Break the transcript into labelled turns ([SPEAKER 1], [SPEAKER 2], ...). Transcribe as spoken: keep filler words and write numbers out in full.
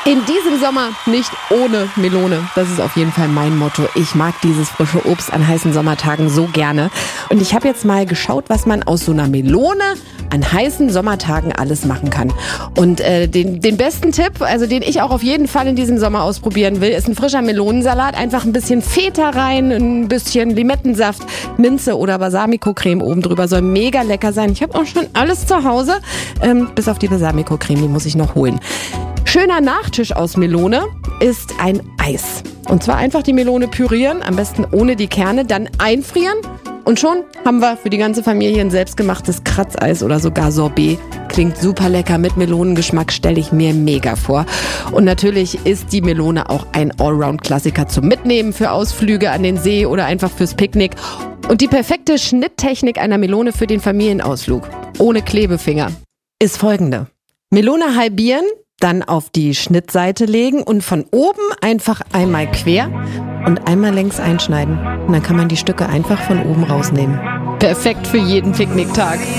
[SPEAKER 1] In diesem Sommer nicht ohne Melone. Das ist auf jeden Fall mein Motto. Ich mag dieses frische Obst an heißen Sommertagen so gerne. Und ich habe jetzt mal geschaut, was man aus so einer Melone an heißen Sommertagen alles machen kann. Und äh, den, den besten Tipp, also den ich auch auf jeden Fall in diesem Sommer ausprobieren will, ist ein frischer Melonensalat. Einfach ein bisschen Feta rein, ein bisschen Limettensaft, Minze oder Balsamico-Creme oben drüber. Soll mega lecker sein. Ich habe auch schon alles zu Hause, ähm, bis auf die Balsamico-Creme, die muss ich noch holen. Schöner Nachtisch aus Melone ist ein Eis. Und zwar einfach die Melone pürieren, am besten ohne die Kerne, dann einfrieren und schon haben wir für die ganze Familie ein selbstgemachtes Kratzeis oder sogar Sorbet. Klingt super lecker mit Melonengeschmack, stelle ich mir mega vor. Und natürlich ist die Melone auch ein Allround-Klassiker zum Mitnehmen für Ausflüge an den See oder einfach fürs Picknick. Und die perfekte Schnitttechnik einer Melone für den Familienausflug, ohne Klebefinger, ist folgende. Melone halbieren, dann auf die Schnittseite legen und von oben einfach einmal quer und einmal längs einschneiden. Und dann kann man die Stücke einfach von oben rausnehmen. Perfekt für jeden Picknicktag.